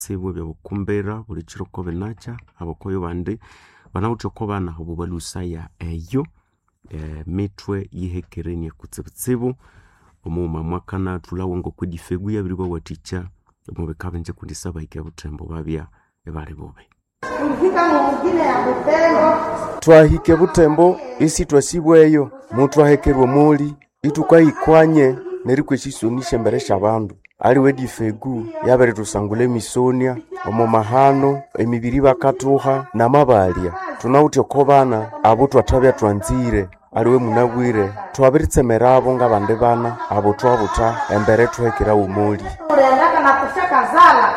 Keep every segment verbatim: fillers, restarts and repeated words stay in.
sibwe bya bukumbera buli chiroko benacha abakoyo bandi banawuthoko bana obo balusaya eyo e, mitwe yihekerenie kutsibutsibu omuma mwakana tulawo ngo kudifeguya biri bawaticha mu bikabenje kundisaba ike butembo babya ebali bobe Tulifika mwingine ya Butembo. Twahike Butembo isi twasibweyo mutwa hekerwa muli itukayikwanye neri kwesisunisha mbere shabandu ali wedi fegu yabere tusangule misonia omo mahano emibiri bakatuha na mabalya tunawutyo kobana abo twatabya twanzire aliwe munabwire twabiritsemerabo ngabande bana abo twabuta embere twekera umuli Uliandaka na kushaka zala.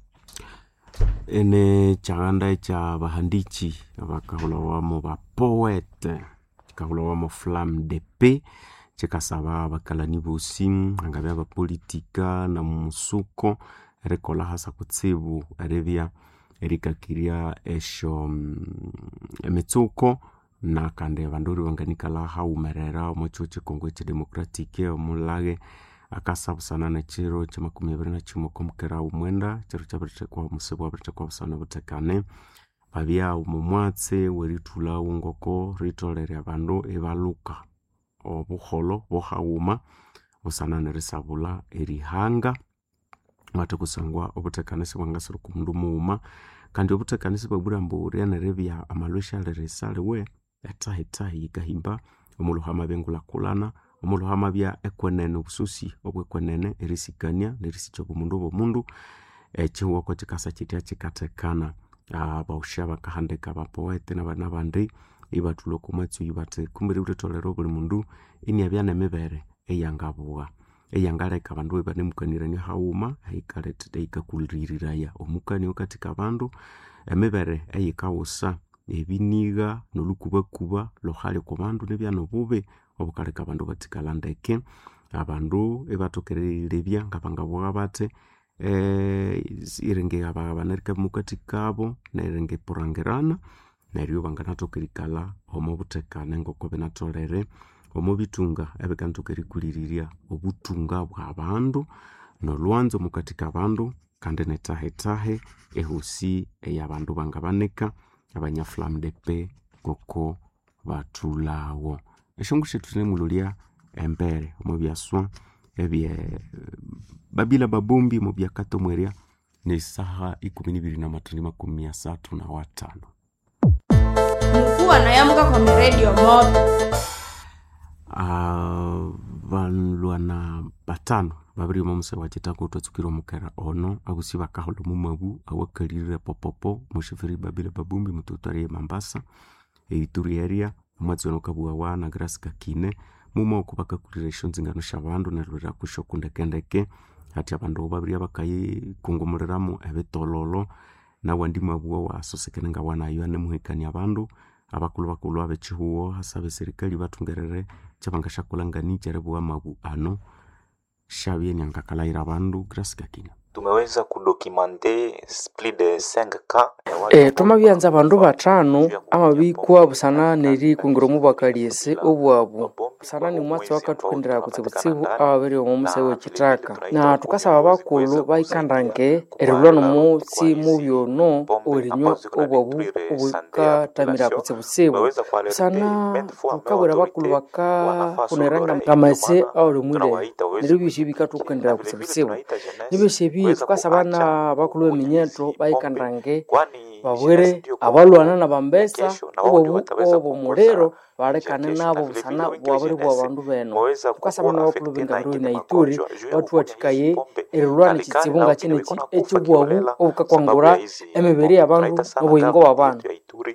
ene chaganda cha bahandichi abakahula wamo ba poet kahula wamo flamme de paix chikasaba bakalani bosim angabya ba politika na musuko rekola hasa kutsibu arevia erikakiria esho emetsuko na kande banduri wanganikala haumerera omochoche kongwe cha demokratike omulage akasabusana na chiro cha makumi abiri na chimo komkera umwenda chiro chabirite kwa musebo abirite kwa busana butekane babya umumwatse weritula ungoko ritolere abandu ebaluka obuholo bohauma busana nerisabula erihanga mate kusangwa obutekanisi bwangasiro kumundu muuma kandi obutekanisi babura ria nerebya amalwesha leresale we eta eta yigahimba omuluhama bengula kulana omuluhama bya ekwenene obususi obwekwenene erisikania nerisicho kumundu bomundu echiwa ko chikasa chitia chikatekana abaushaba kahandeka bapoete na bana bandi ibatulo kumatsu ibate kumbiri utetolero buli mundu ini abyana mebere eyangabuwa eyangaleka bandu bane mukanirani hauma haikalete ikakuliriraya omukani okatika bandu emebere eyikawusa ebiniga nolukuba kuba lohale ku bandu nebyano bube obukaleka bandu batikalandeke abandu ebatokerelebya ngabangabwa bate eh irenge ababanarika mukatikabo nerenge porangerana neryo banganatokerikala omo butekane ngoko benatolere omo bitunga ebekantokerikulirirya obutunga bw'abandu nolwanzo mukatika abandu kandi netahe tahe ehusi eyabandu bangabaneka abanya flamme de paix koko batulawo eshongushe tunemululia embere omo byaswa ebye babila babumbi mu byakato mweria ni saha ikumi n'ibiri na matoni makumi asatu na watano Mkuu anayamuka kwa radio moto. Ah, vanluana batano babiri momuse wachitako utotsukiro mukera ono agusi bakaholo mumabu awakalire popopo mushifiri babila babumbi mututari Mambasa eituri area mwatsono kabuwa wana Grace Kakine mumo kubaka kulire shonzingano shabandu nerura kushokunda kendeke hati abandu babiri abakayi kungumuriramu ebetololo na wandi mabuwa wa sosekenenga wana yane muhikani abandu abakulu bakulu abechihuo hasabe serikali batungerere chabangasha kulangani jerebuwa mabu ano shabye nyangakalaira abandu Grace Kakine. Tumeweza kudokimante split de cinq cas eh tumabyanza abandu batano amabikwa busana neri kungiro mubakaliese obwabu sana ni mwatsi wakatukendera kutsibutsibu ababiri omumuse wechitaka na tukasaba bakulu baikandange erulano mutsi mubyono orinyo obwabu obuka tamira kutsibutsibu sana tukabura bakulu baka kuneranga kamase awole mwire neri bishibika tukendera kutsibutsibu nibishibi tukasabana bakulu eminyeto baikandange babwere abalwana na bambesa obo obo mulero barekane nabo busana bwaburi bw'abandu beno tukasabana bakulu b'ingabiro na Ituri watu watikaye erulwana kitsibunga kineki ekyo bwabu obukakwangura emibiri y'abandu obuyingo bw'abantu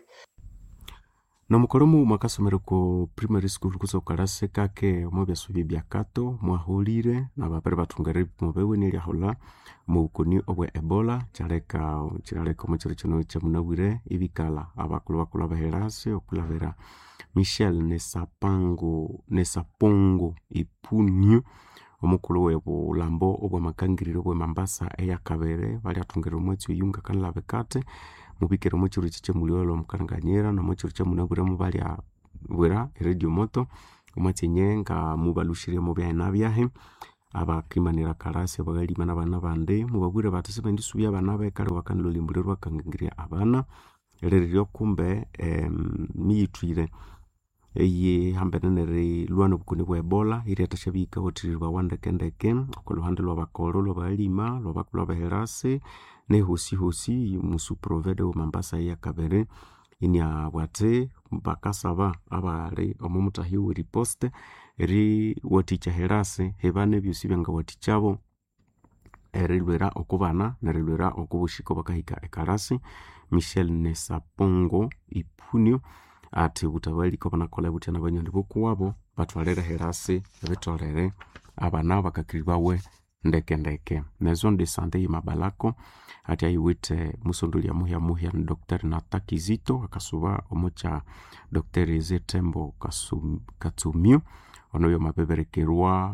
nomukolomu makasomero ko primary school kusokarase kake omobyasubi byakato mwahulire na babere batungare mubewe neli ahola mukoni obwe Ebola cyareka cyareka mu cyaro cyo cyamunabwire ibikala abakulu bakulu abaherase okulavera Michel Nesapango Nesapongo Ipunyu omukulu webo lambo obwe makangiriro obwe Mambasa eyakabere bali atungere omwetsi yunga kanla bekate mubikero mu cyaro cyo muliolo mukanganyera na mu cyaro cyo munabwire mu bali abwera radio moto omwetsi nyenga mubalushire mu bya nabyahe abakimanira karasi abagalima n'abana bande mubabwire bati sebendi subya abana bekale bakanilo limbuliro bakangiria abana rero kumbe em mitwire eye hambenere lwana bukuni bwa Ebola iri atashabika hotirirwa wanda kendeke ko luhande lwa bakolo lwa balima lwa bakolo baherase ne hosi hosi musu provede o Mambasa ya Kabere ini abwate bakasaba abare omumutahiwe riposte eri waticha herase hebane byusi byanga watichabo erilwera okubana nerilwera okubushiko bakahika ekarasi Michel Nesapongo Ipunio ati butabali ko banakola butana banyondi bokuwabo batwalera herase betolere abana bakakiribawe ndeke ndeke na zone de santé Mabalako ati ayiwite musondoli ya muhya muhya ni Docteur Natakizito akasuba omocha Docteur Zetembo Kasum Katumio onoyo mabeberekerwa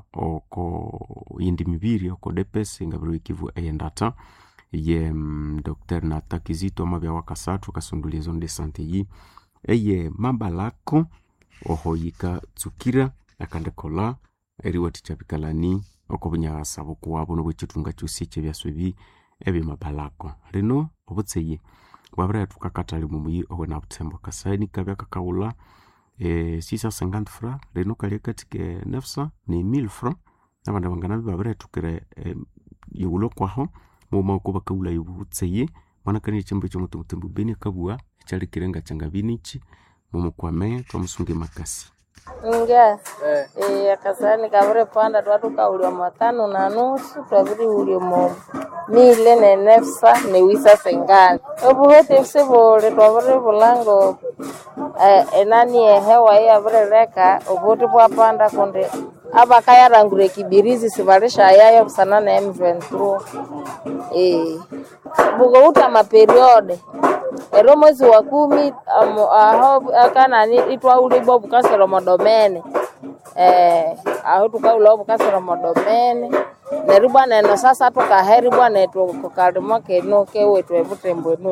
oko yindi mibiri oko depesi ngabiro ikivu eyendata ye mm, Docteur Natakizito mabya wakasatu kasondoli zone de santé yi eye Mabalako ohoyika tsukira akandekola eri watichapikalani okobanya sabo kuwabo no bwechitunga cyusiche byaswebi ebe Mabalako reno obutseye wabra tukakatali mumuyi obona butembo kasaini kabya kakawula eh six cent cinquante francs reno kali katike neuf cents ni mille francs nabanda bangana babra tukere eh, yulo kwaho muma ko bakawula yubutseye mwana kani chimbo cyo mutumbu beni kabua cyari kirenga cyanga binichi mumu kwame twamusunge makasi Nga eh akasani kabure panda twatu kaulio matano na nusu twabiri ulio mo mille ne nefsa ne wisa sengani obu hete sebo le twabure bulango eh enani hewa ya breleka obuti bwa panda konde abakaya rangure kibirizi sibarisha yayo sana na M twenty-three eh bugo uta ma periode ero mwezi wa kumi aho akana ni itwa uli bobu kasero modomene eh aho tukaula bobu kasero modomene neri bwana no sasa tukaheri bwana etu kokalimo ke no ke wetu ebutembo no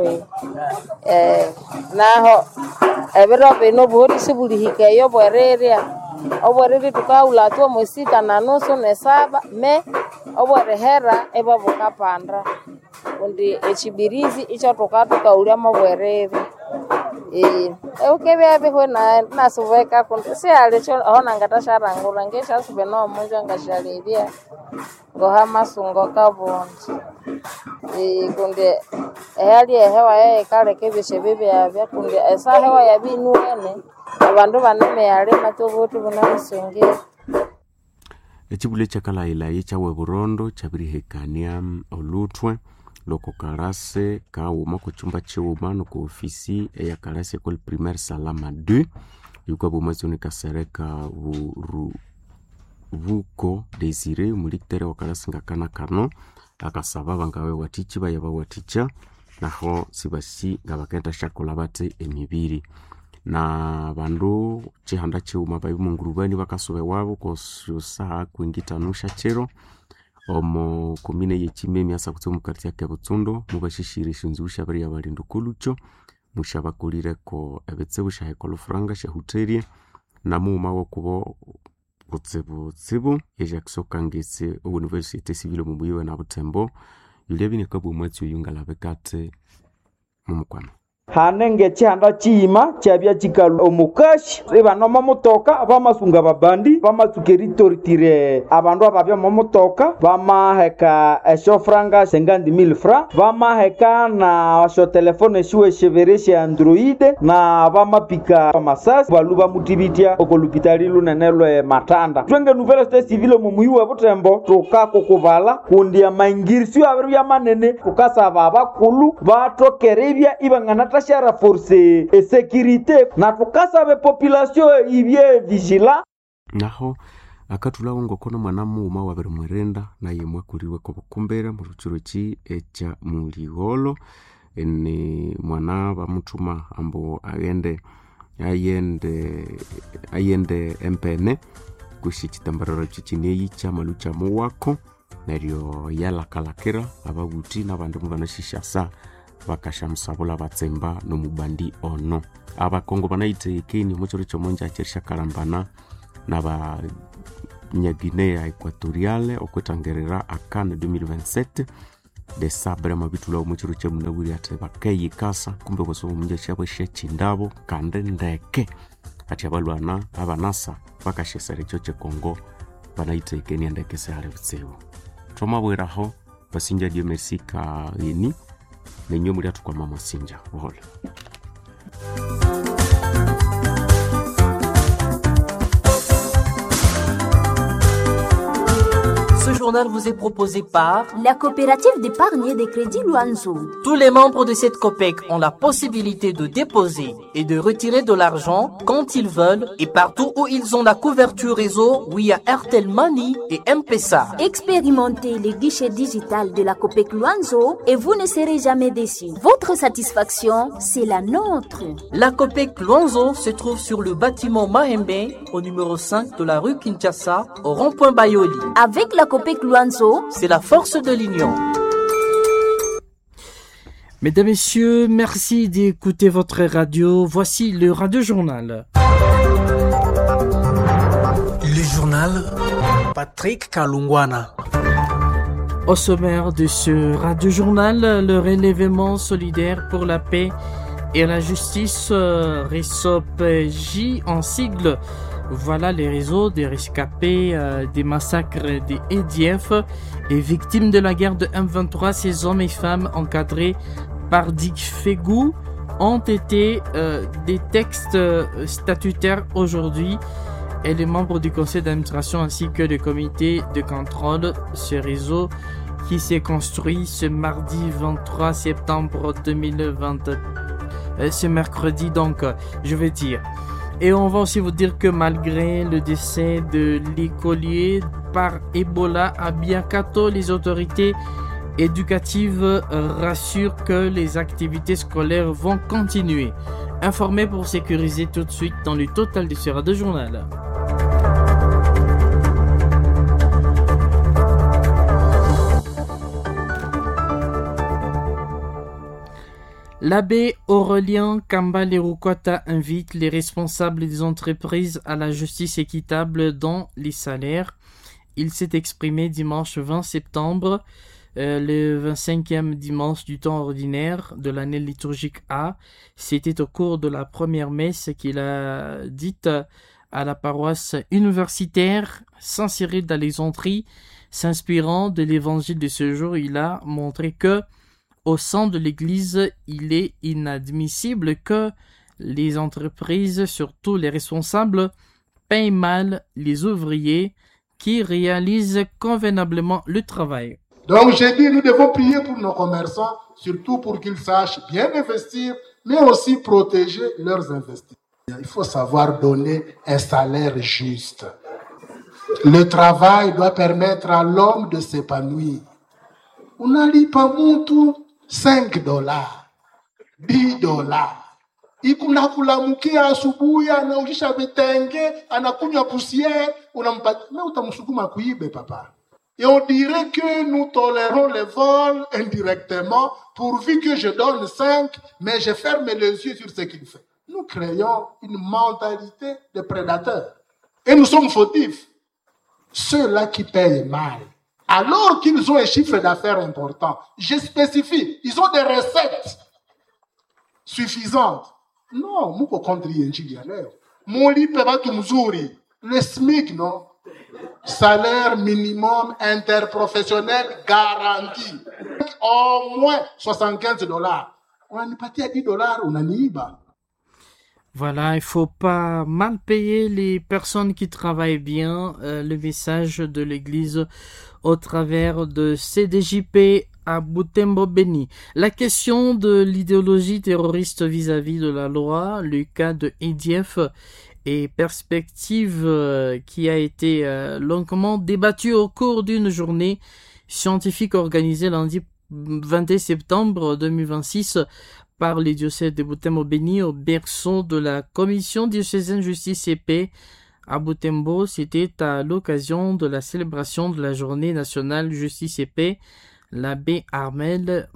eh naho ebero beno bori sibuli hikeyo bwereria obwereri tukaula tu mwesita na nusu ne saba me obwerehera eba bukapandra undi echibirizi icho tukatuka ulia mabwereri eh ukebe abe na nasuveka kundi si alicho ona ngatashara ngura ngesha subeno monjo ngashalibia ngoha masungo kabonzi eh kundi hali hewa yeye kale kebishe bibi ya kundi esa hewa ya binuene abandu baneme yale matobutu bunamusonge echibule chakala ila yechawe burondo chabirihekania olutwe loko karase kauma ku chumba cheuma no ku ofisi ya karase école primaire Salama deux yuko bomazoni kasereka vuru vuko Desire muliktere wakarase ngakana kano akasaba bangawe watichi bayaba waticha naho sibasi ngabakenda shakola bate emibiri na bandu chihanda cheuma bayi mungurubani bakasobe wabo ko saa kwingita nusha chero omo komine yechimemi asa kutsomu karti yake butsundo mubashishire shinzusha bari yabarindu kulucho mushabakulire ko ebetsebo shahekolo franga shahuterie na muma wo kubo butsebo tsebo ejaksoka ngese university civile mubuyiwe na butembo yulebine kabo mwatsi yungala bekate mumukwana hanenge chihanda chima chabya chikalu omukashi ibano mamotoka bamasunga babandi bamatsukeritoritire abandu ababya mamotoka bamaheka eshofranga cinquante mille francs bamaheka na sho telefone shiwe shevereshe android na bamapika amasasi baluba mutibitya okolupitali lunenelwe matanda twenge nouvelle state civile mumuyiwe butembo tukako kubala kundi ya maingirisyo abiru ya manene tukasaba abakulu batokerebya ibangana tashara force et sécurité na tukasabe population ibye vigila naho akatula ngo kono mwana muuma wabere mwerenda na yemwe kuriwe ko bukumbera mu rucuro ki echa muliholo ene mwana bamutuma ambo agende ayende ayende empene kushikitambara cy'ikine yicha malucha mu wako neryo yala kalakira abaguti n'abandi mu banashisha sa bakashamsabula batsemba no mubandi ono abakongo banaite keni muchoro chomonja cherisha karambana naba nya Guinea Equatoriale okwetangerera a CAN deux mille vingt-sept de sabre mabitula omuchiro cha munaburi ate bakeyi kasa kumbe kwaso munje chabo shechindabo kande ndeke ati abalwana abanasa bakashesere choche Kongo banaite Kenya ndeke se hale bitsebo toma bweraho basinja die mesika ini nenyo muri atukwa mama sinja bohole. Ce journal vous est proposé par la coopérative d'épargne et de crédit Luanzo. Tous les membres de cette COPEC ont la possibilité de déposer et de retirer de l'argent quand ils veulent et partout où ils ont la couverture réseau via Airtel Money et M-Pesa. Expérimentez les guichets digital de la COPEC Luanzo et vous ne serez jamais déçus. Votre satisfaction, c'est la nôtre. La COPEC Luanzo se trouve sur le bâtiment Mahembe au numéro cinq de la rue Kinshasa au rond-point Bayoli. Avec la COPEC Luanzo, c'est la force de l'union. Mesdames, Messieurs, merci d'écouter votre radio. Voici le Radio Journal. Le journal Patrick Kalungwana. Au sommaire de ce Radio Journal, le relèvement solidaire pour la paix et la justice, R E S O P J en sigle. Voilà les réseaux des rescapés euh, des massacres des E D F et victimes de la guerre de M vingt-trois. Ces hommes et femmes encadrés par Dick Fegou ont été euh, des textes euh, statutaires aujourd'hui et les membres du conseil d'administration ainsi que le comité de contrôle. Ce réseau qui s'est construit ce mardi vingt-trois septembre deux mille vingt, euh, ce mercredi donc, je vais dire. Et on va aussi vous dire que malgré le décès de l'écolier par Ebola à Biakato, les autorités éducatives rassurent que les activités scolaires vont continuer. Informez pour sécuriser tout de suite dans le total du Sera de Journal. L'abbé Aurélien Kambale-Rukwata invite les responsables des entreprises à la justice équitable dans les salaires. Il s'est exprimé dimanche vingt septembre, euh, le vingt-cinquième dimanche du temps ordinaire de l'année liturgique A. C'était au cours de la première messe qu'il a dite à la paroisse universitaire Saint-Cyril d'Alexandrie. S'inspirant de l'évangile de ce jour, il a montré que au sein de l'Église, il est inadmissible que les entreprises, surtout les responsables, payent mal les ouvriers qui réalisent convenablement le travail. Donc j'ai dit, nous devons prier pour nos commerçants, surtout pour qu'ils sachent bien investir, mais aussi protéger leurs investissements. Il faut savoir donner un salaire juste. Le travail doit permettre à l'homme de s'épanouir. Unalipa mtu cinq dollars, dix dollars. Ikunakulamukia asubuhi anaujisha vitenge, anakunywa poussière, unampatia, mais utamsukuma kuibe papa. Et on dirait que nous tolérons les vols indirectement, pourvu que je donne cinq, mais je ferme les yeux sur ce qu'il fait. Nous créons une mentalité de prédateurs. Et nous sommes fautifs. Ceux-là qui payent mal, alors qu'ils ont un chiffre d'affaires important, je spécifie, ils ont des recettes suffisantes. Non, nous pouvons contribuer. Le SMIC, non? Salaire minimum interprofessionnel garanti. Au moins soixante-quinze dollars. On a pas à dix dollars, on a ni bas. Voilà, il faut pas mal payer les personnes qui travaillent bien. Euh, le message de l'Église au travers de C D J P à Butembo Beni. La question de l'idéologie terroriste vis-à-vis de la loi, le cas de E D F et perspective euh, qui a été euh, longuement débattue au cours d'une journée scientifique organisée lundi vingt et un septembre deux mille vingt-six par les diocèses de Butembo Beni au berceau de la Commission diocésaine Justice et Paix à Butembo. C'était à l'occasion de la célébration de la Journée nationale Justice et Paix. L'abbé Armel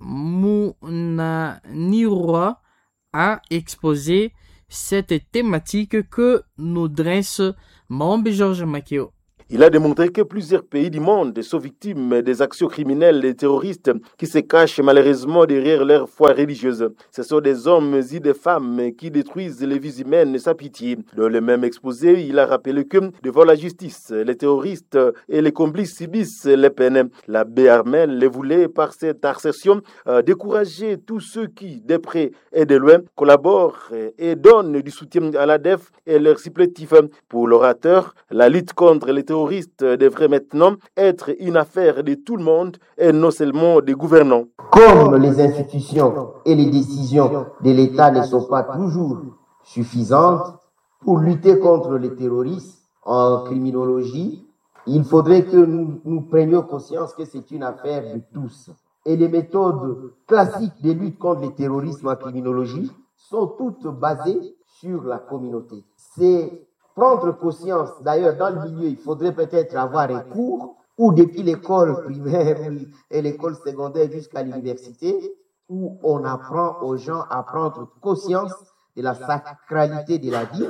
Mounanirwa a exposé cette thématique que nous dresse Maombe Georges Makeo. Il a démontré que plusieurs pays du monde sont victimes des actions criminelles des terroristes qui se cachent malheureusement derrière leur foi religieuse. Ce sont des hommes et des femmes qui détruisent les vies humaines sans pitié. Dans le même exposé, il a rappelé que devant la justice, les terroristes et les complices subissent les peines. L'abbé Armel les voulait par cette assertion euh, décourager tous ceux qui, de près et de loin, collaborent et donnent du soutien à l'A D F et leurs supplétifs. Pour l'orateur, la lutte contre les terroristes devrait maintenant être une affaire de tout le monde et non seulement des gouvernants. Comme les institutions et les décisions de l'État ne sont pas toujours suffisantes pour lutter contre les terroristes en criminologie, il faudrait que nous, nous prenions conscience que c'est une affaire de tous. Et les méthodes classiques de lutte contre le terrorisme en criminologie sont toutes basées sur la communauté. C'est prendre conscience, d'ailleurs dans le milieu, il faudrait peut-être avoir un cours ou depuis l'école primaire et l'école secondaire jusqu'à l'université, où on apprend aux gens à prendre conscience de la sacralité de la vie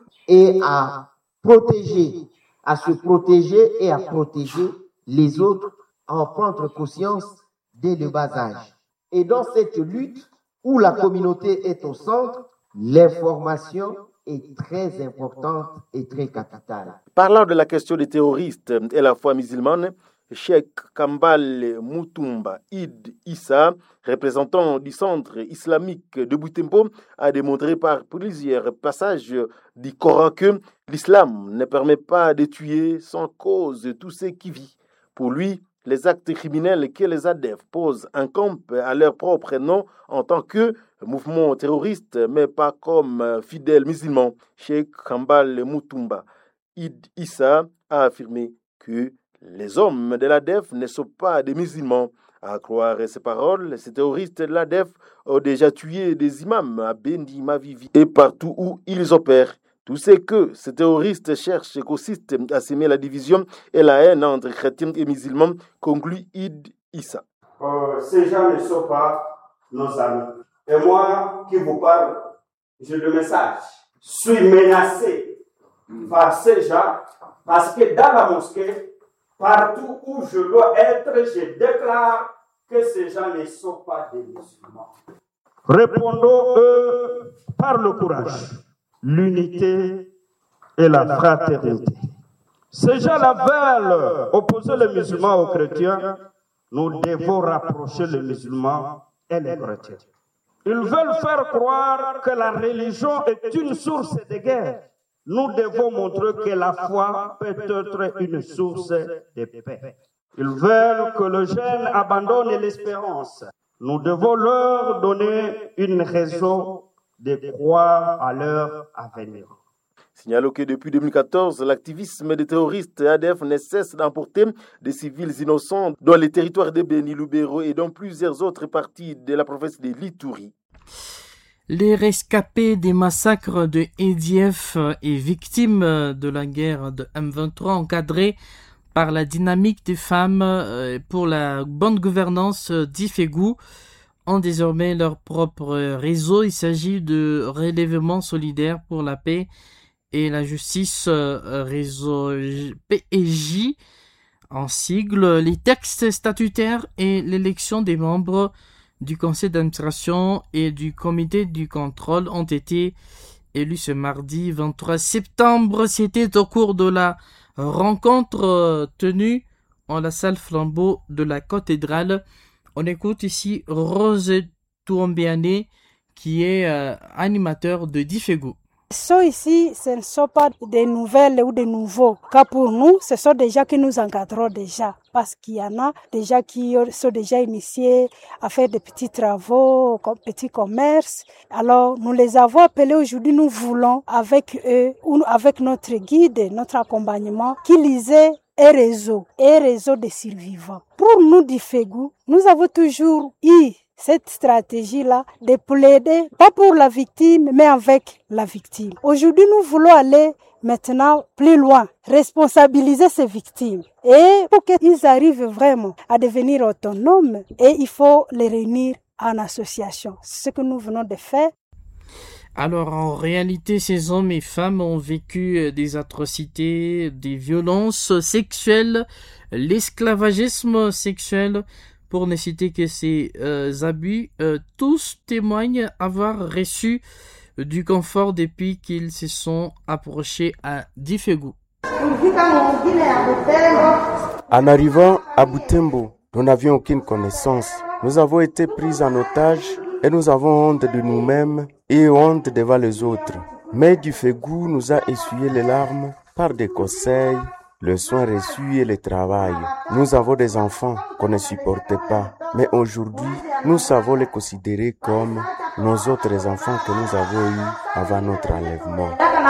et à protéger, à se protéger et à protéger les autres, à en prendre conscience dès le bas âge. Et dans cette lutte où la communauté est au centre, l'information est très importante et très capitale. Parlant de la question des terroristes et la foi musulmane, Cheikh Kambale Mutumba Id Issa, représentant du centre islamique de Butembo, a démontré par plusieurs passages du Coran que l'islam ne permet pas de tuer sans cause tous ceux qui vivent. Pour lui, les actes criminels que les A D F posent un camp à leur propre nom en tant que mouvement terroriste, mais pas comme fidèles musulmans. Cheikh Kambale Mutumba Id Issa a affirmé que les hommes de l'A D F ne sont pas des musulmans. À croire ces paroles, ces terroristes de l'A D F ont déjà tué des imams à Bendi, Mavivi et partout où ils opèrent. Tout ce que ces terroristes cherchent consiste à semer la division et la haine entre chrétiens et musulmans, conclut Id Issa. Euh, ces gens ne sont pas nos amis. Et moi qui vous parle, j'ai le message. Je suis menacé par ces gens parce que dans la mosquée, partout où je dois être, je déclare que ces gens ne sont pas des musulmans. Répondons eux par le courage, l'unité et la fraternité. Ces gens-là veulent opposer les musulmans aux chrétiens. Nous devons rapprocher les musulmans et les chrétiens. Ils veulent faire croire que la religion est une source de guerre. Nous devons montrer que la foi peut être une source de paix. Ils veulent que le jeune abandonne l'espérance. Nous devons leur donner une raison de croire à leur avenir. Signalons que depuis deux mille quatorze, l'activisme des terroristes A D F ne cesse d'emporter des civils innocents dans les territoires de Beni, Lubero et dans plusieurs autres parties de la province de l'Ituri. Les rescapés des massacres de E D F et victimes de la guerre de M vingt-trois encadrés par la dynamique des femmes pour la bonne gouvernance d'Ifegu ont désormais leur propre réseau. Il s'agit de Relèvement solidaire pour la paix et la justice, réseau P E J en sigle. Les textes statutaires et l'élection des membres du conseil d'administration et du comité du contrôle ont été élus ce mardi vingt-trois septembre. C'était au cours de la rencontre tenue en la salle Flambeau de la cathédrale. On écoute ici Rose Touambiane qui est euh, animateur de Difegu. So ici, ce ne sont pas des nouvelles ou des nouveaux cas pour nous, ce sont des gens que nous encadrons déjà, parce qu'il y en a déjà qui sont déjà initiés à faire des petits travaux, comme petits commerces. Alors, nous les avons appelés aujourd'hui, nous voulons avec eux, ou avec notre guide, notre accompagnement, qu'ils aient un réseau, un réseau de survivants. Pour nous d'Ifegu, nous avons toujours eu cette stratégie-là de plaider, pas pour la victime, mais avec la victime. Aujourd'hui, nous voulons aller maintenant plus loin, responsabiliser ces victimes. Et pour qu'ils arrivent vraiment à devenir autonomes, et il faut les réunir en association. C'est ce que nous venons de faire. Alors en réalité, ces hommes et femmes ont vécu des atrocités, des violences sexuelles, l'esclavagisme sexuel, pour ne citer que ces euh, abus. Euh, tous témoignent avoir reçu du confort depuis qu'ils se sont approchés à Difegu. En arrivant à Butembo, nous n'avions aucune connaissance. Nous avons été pris en otage et nous avons honte de nous-mêmes et honte devant les autres. Mais Difegu nous a essuyé les larmes par des conseils, le soin reçu et le travail. Nous avons des enfants qu'on ne supportait pas, mais aujourd'hui, nous savons les considérer comme nos autres enfants que nous avons eus avant notre enlèvement.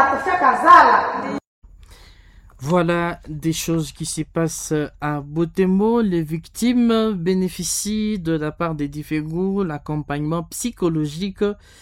Voilà des choses qui se passent à Butembo. Les victimes bénéficient de la part des Difegu l'accompagnement psychologique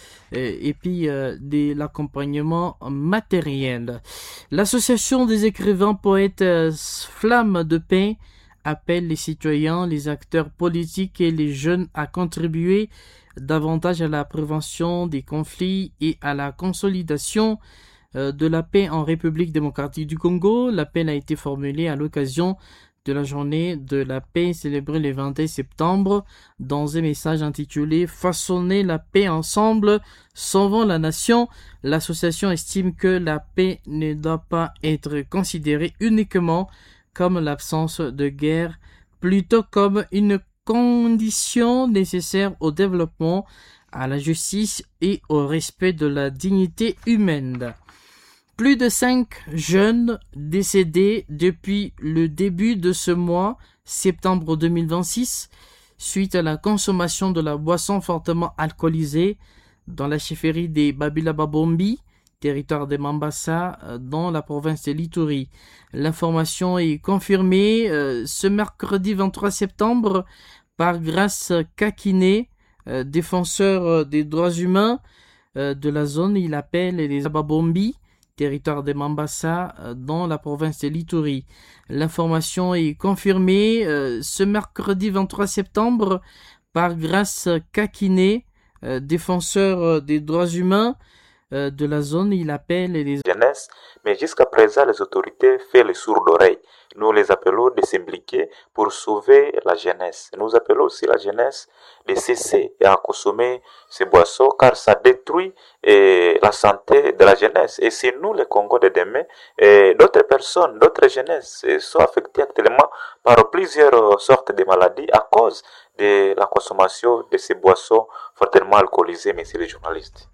et puis euh, de l'accompagnement matériel. L'association des écrivains poètes euh, Flamme de paix appelle les citoyens, les acteurs politiques et les jeunes à contribuer davantage à la prévention des conflits et à la consolidation euh, de la paix en République démocratique du Congo. L'appel a été formulé à l'occasion de la journée de la paix célébrée le vingt et un septembre dans un message intitulé « Façonner la paix ensemble, sauvons la nation ». L'association estime que la paix ne doit pas être considérée uniquement comme l'absence de guerre, plutôt comme une condition nécessaire au développement, à la justice et au respect de la dignité humaine. Plus de cinq jeunes décédés depuis le début de ce mois, septembre deux mille vingt-six, suite à la consommation de la boisson fortement alcoolisée dans la chefferie des Babila Babombi, territoire de Mambasa, dans la province de l'Ituri. L'information est confirmée euh, ce mercredi vingt-trois septembre par Grace Kakine, euh, défenseur des droits humains euh, de la zone. Il appelle les Babombi, territoire de Mambasa, dans la province de l'Ituri. L'information est confirmée euh, ce mercredi vingt-trois septembre par Grace Kakine, euh, défenseur des droits humains euh, de la zone. Il appelle les jeunesse, mais jusqu'à présent, les autorités font les sourds d'oreille. Nous les appelons de s'impliquer pour sauver la jeunesse. Nous appelons aussi la jeunesse de cesser et à consommer ces boissons car ça détruit eh, la santé de la jeunesse. Et si nous, les Congos de demain, et d'autres personnes, d'autres jeunesses eh, sont affectées actuellement par plusieurs sortes de maladies à cause de la consommation de ces boissons fortement alcoolisées, messieurs les journalistes.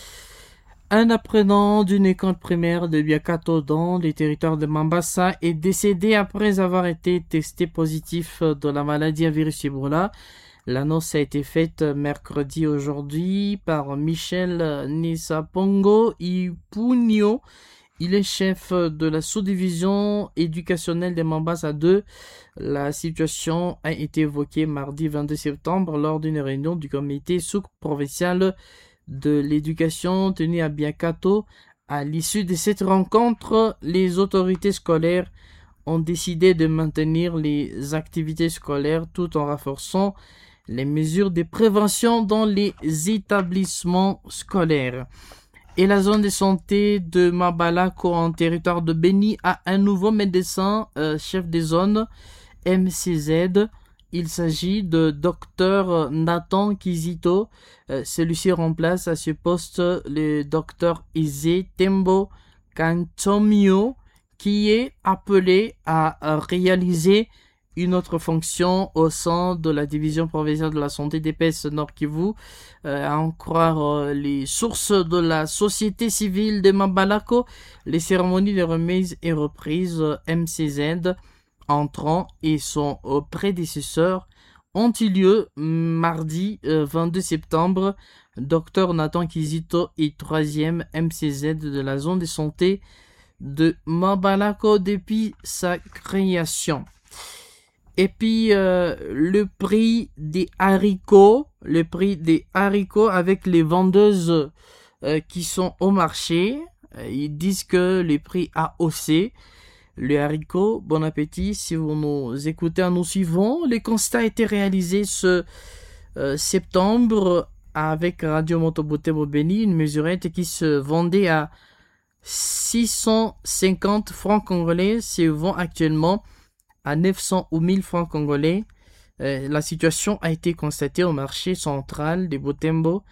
Un apprenant d'une école primaire de Biakato dans les territoires de Mambasa est décédé après avoir été testé positif de la maladie à virus Ebola. L'annonce a été faite mercredi aujourd'hui par Michel Nisapongo Ipunio. Il est chef de la sous-division éducationnelle de Mambasa deux. La situation a été évoquée mardi vingt-deux septembre lors d'une réunion du comité sous-provincial de l'éducation tenue à Biakato. À l'issue de cette rencontre, les autorités scolaires ont décidé de maintenir les activités scolaires tout en renforçant les mesures de prévention dans les établissements scolaires. Et la zone de santé de Mabalako en territoire de Beni a un nouveau médecin euh, chef de zone M C Z. Il s'agit de docteur Nathan Kizito. Euh, celui-ci remplace à ce poste le docteur Izé Tembo Kantomio, qui est appelé à, à réaliser une autre fonction au sein de la division provinciale de la santé d'E P S Nord Kivu, euh, à en croire euh, les sources de la société civile de Mabalako. Les cérémonies de remise et reprise euh, M C Z entrant et son euh, prédécesseur ont eu lieu mardi euh, vingt-deux septembre. Docteur Nathan Kizito est troisième M C Z de la zone de santé de Mabalako depuis sa création. Et puis euh, le prix des haricots, le prix des haricots avec les vendeuses euh, qui sont au marché, euh, ils disent que le prix a haussé. Le haricot, bon appétit si vous nous écoutez en nous suivant. Les constats étaient réalisés ce euh, septembre avec Radio Moto Butembo Beni, une mesurette qui se vendait à six cent cinquante francs congolais, se vend actuellement à neuf cents ou mille francs congolais. Euh, la situation a été constatée au marché central de Butembo